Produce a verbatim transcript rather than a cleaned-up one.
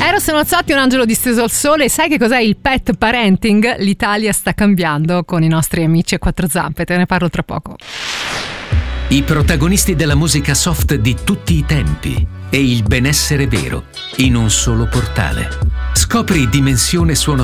Eros Ramazzotti, un angelo disteso al sole. Sai che cos'è il pet parenting? L'Italia sta cambiando con i nostri amici a quattro zampe, te ne parlo tra poco. I protagonisti della musica soft di tutti i tempi e il benessere vero in un solo portale. Scopri Dimensione Suono